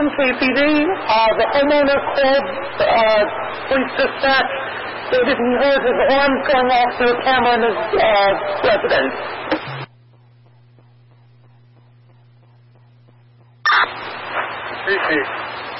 from KPD. The homeowner called police dispatch stated he heard his alarms going off through a camera in his residence. Chief.